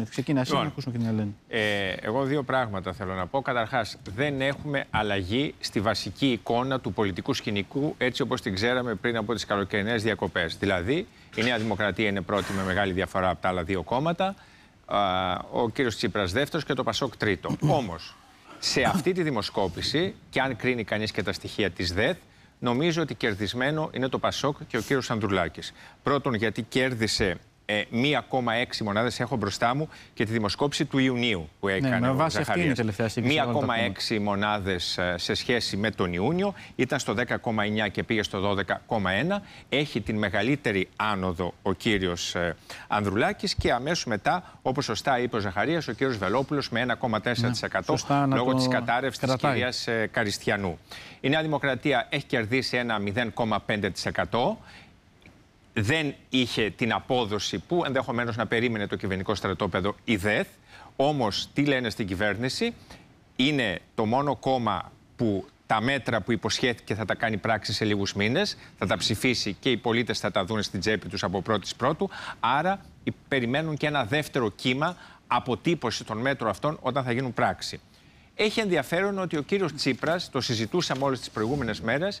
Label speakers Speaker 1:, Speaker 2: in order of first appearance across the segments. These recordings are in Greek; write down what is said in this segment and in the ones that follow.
Speaker 1: Ελένη. Ξεκινά εσύ να ακούσουμε και την Ελένη.
Speaker 2: Εγώ δύο πράγματα θέλω να πω. Καταρχάς, δεν έχουμε αλλαγή στη βασική εικόνα του πολιτικού σκηνικού έτσι όπως την ξέραμε πριν από τις καλοκαιρινές διακοπές. Δηλαδή, η Νέα Δημοκρατία είναι πρώτη με μεγάλη διαφορά από τα άλλα δύο κόμματα, ο κύριος Τσίπρας δεύτερος και το Πασόκ τρίτο. Όμως, σε αυτή τη δημοσκόπηση, και αν κρίνει κανείς και τα στοιχεία της ΔΕΘ, νομίζω ότι κερδισμένο είναι το Πασόκ και ο κύριος Ανδρουλάκης. Πρώτον, γιατί κέρδισε 1,6 μονάδες. Έχω μπροστά μου και τη δημοσκόπηση του Ιουνίου που έκανε ο Ζαχαρίας. 1,6 μονάδες σε σχέση με τον Ιούνιο. Ήταν στο 10,9 και πήγε στο 12,1. Έχει την μεγαλύτερη άνοδο ο κύριος Ανδρουλάκης και αμέσως μετά, όπως σωστά είπε ο Ζαχαρίας, ο κύριος Βελόπουλος με 1,4% λόγω της κατάρρευσης της κυρίας Καριστιανού. Η Νέα Δημοκρατία έχει κερδίσει ένα 0,5%. Δεν είχε την απόδοση που ενδεχομένως να περίμενε το κυβερνητικό στρατόπεδο η ΔΕΘ. Όμως, τι λένε στην κυβέρνηση, είναι το μόνο κόμμα που τα μέτρα που υποσχέθηκε θα τα κάνει πράξη σε λίγους μήνες, θα τα ψηφίσει και οι πολίτες θα τα δουν στην τσέπη τους από πρώτου. Άρα, περιμένουν και ένα δεύτερο κύμα αποτύπωση των μέτρων αυτών όταν θα γίνουν πράξη. Έχει ενδιαφέρον ότι ο κύριος Τσίπρας, το συζητούσαμε όλες τις προηγούμενες μέρες,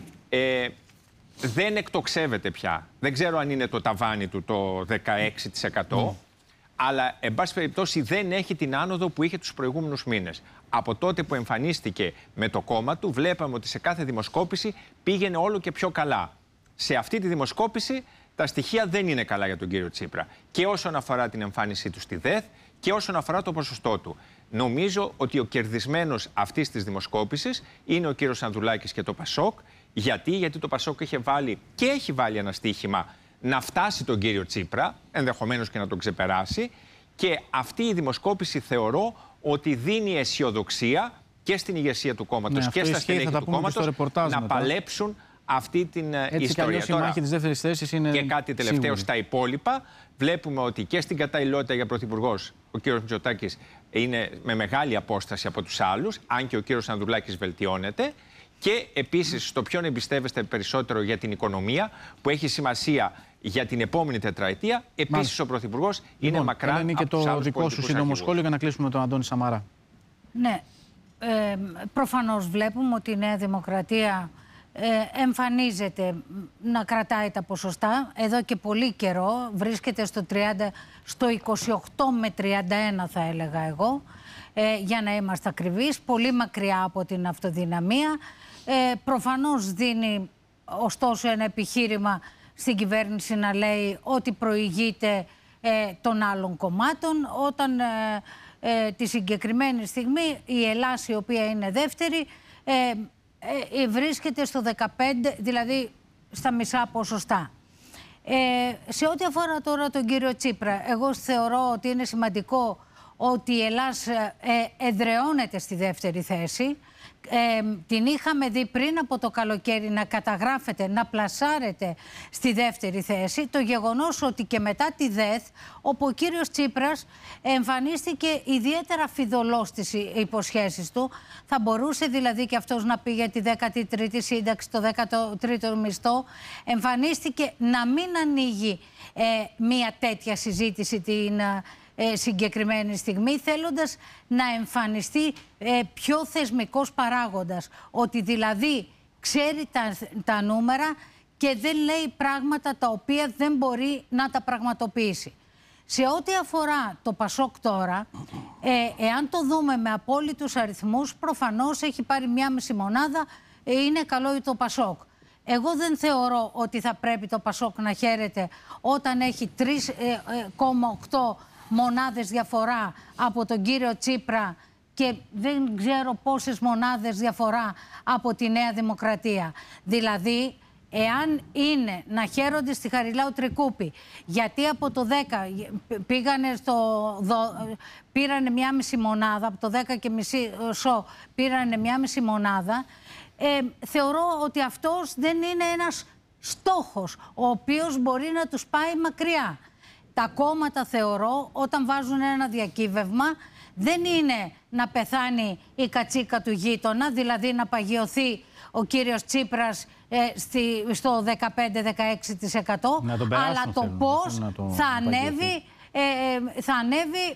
Speaker 2: δεν εκτοξεύεται πια. Δεν ξέρω αν είναι το ταβάνι του το 16%, αλλά εν πάση περιπτώσει δεν έχει την άνοδο που είχε τους προηγούμενους μήνες. Από τότε που εμφανίστηκε με το κόμμα του, βλέπαμε ότι σε κάθε δημοσκόπηση πήγαινε όλο και πιο καλά. Σε αυτή τη δημοσκόπηση τα στοιχεία δεν είναι καλά για τον κύριο Τσίπρα. Και όσον αφορά την εμφάνισή του στη ΔΕΘ και όσον αφορά το ποσοστό του. Νομίζω ότι ο κερδισμένος αυτής της δημοσκόπησης είναι ο κύριος Ανδρουλάκης και το Πασόκ. Γιατί το Πασόκ είχε βάλει και έχει βάλει ένα στοίχημα να φτάσει τον κύριο Τσίπρα, ενδεχομένως και να τον ξεπεράσει. Και αυτή η δημοσκόπηση θεωρώ ότι δίνει αισιοδοξία και στην ηγεσία του κόμματος και στα στελέχη του κόμματος να παλέψουν αυτή την ιστορία.
Speaker 1: Η μάχη της δεύτερης θέσης είναι
Speaker 2: και κάτι τελευταίο
Speaker 1: σίγουρη.
Speaker 2: στα υπόλοιπα. Βλέπουμε ότι και στην καταλληλότητα για πρωθυπουργός ο κύριος Μητσοτάκης είναι με μεγάλη απόσταση από τους άλλους, αν και ο κύριος Ανδρουλάκης βελτιώνεται. Και επίσης, στο ποιον εμπιστεύεστε περισσότερο για την οικονομία, που έχει σημασία για την επόμενη τετραετία, επίσης ο Πρωθυπουργός είναι μακράν
Speaker 1: από
Speaker 2: και
Speaker 1: το δικό σου σύντομο σχόλιο για να κλείσουμε τον Αντώνη Σαμαρά.
Speaker 3: Ναι, προφανώς βλέπουμε ότι η Νέα Δημοκρατία εμφανίζεται να κρατάει τα ποσοστά. Εδώ και πολύ καιρό βρίσκεται στο 28 με 31 θα έλεγα εγώ, για να είμαστε ακριβείς, πολύ μακριά από την αυτοδυναμία. Προφανώς δίνει ωστόσο ένα επιχείρημα στην κυβέρνηση να λέει ότι προηγείται των άλλων κομμάτων, όταν τη συγκεκριμένη στιγμή η Ελλάς, η οποία είναι δεύτερη, βρίσκεται στο 15, δηλαδή στα μισά ποσοστά. Σε ό,τι αφορά τώρα τον κύριο Τσίπρα, εγώ θεωρώ ότι είναι σημαντικό ότι η Ελλάς εδραιώνεται στη δεύτερη θέση. Την είχαμε δει πριν από το καλοκαίρι να καταγράφεται, να πλασάρεται στη δεύτερη θέση. Το γεγονός ότι και μετά τη ΔΕΘ, όπου ο κύριος Τσίπρας εμφανίστηκε ιδιαίτερα φιδωλός στις υποσχέσεις του, θα μπορούσε δηλαδή και αυτός να πει για τη 13η σύνταξη, το 13ο μισθό, εμφανίστηκε να μην ανοίγει μια τέτοια συζήτηση την συγκεκριμένη στιγμή, θέλοντας να εμφανιστεί πιο θεσμικός παράγοντας. Ότι δηλαδή ξέρει τα νούμερα και δεν λέει πράγματα τα οποία δεν μπορεί να τα πραγματοποιήσει. Σε ό,τι αφορά το Πασόκ τώρα, εάν το δούμε με απόλυτους αριθμούς, προφανώς έχει πάρει 1,5 μονάδα, είναι καλό το Πασόκ. Εγώ δεν θεωρώ ότι θα πρέπει το Πασόκ να χαίρεται όταν έχει 3,8 μονάδες διαφορά από τον κύριο Τσίπρα και δεν ξέρω πόσες μονάδες διαφορά από τη Νέα Δημοκρατία. Δηλαδή, εάν είναι να χαίρονται στη Χαριλάου Τρικούπη, γιατί από το 10 πήρανε 1,5 μονάδα, από το 10,5 πήρανε 1,5 μονάδα, θεωρώ ότι αυτός δεν είναι ένας στόχος ο οποίος μπορεί να τους πάει μακριά. Τα κόμματα, θεωρώ, όταν βάζουν ένα διακύβευμα, δεν είναι να πεθάνει η κατσίκα του γείτονα, δηλαδή να παγιωθεί ο κύριος Τσίπρας στο 15-16%, αλλά το πώς θα ανέβει